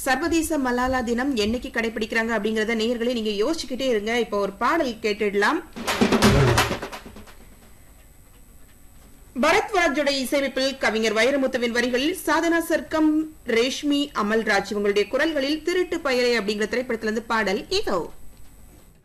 சர்வதேச மலாலா தினம் என்னைக்கு கடைபிடிக்கிறாங்க அப்படிங்கறத நேயர்களே நீங்க யோசிச்சுக்கிட்டே இருங்க. இப்போ ஒரு பாடல் கேட்டுடலாம். பரத்வாஜோட இசையமைப்பில் கவிஞர் வைரமுத்துவின் வரிகளில் சாதனா சர்க்கம், ரேஷ்மி, அமல்ராஜ் இவங்களுடைய குரல்களில் திருட்டு பயரே அப்படிங்கிற திரைப்படத்திலிருந்து பாடல் இதோ.